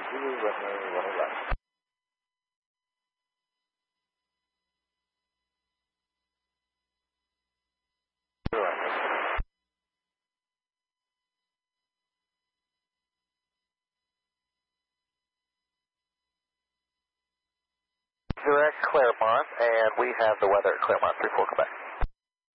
Zulu, runway 111. Direct Claremont, and we have the weather at Claremont, 34 Quebec.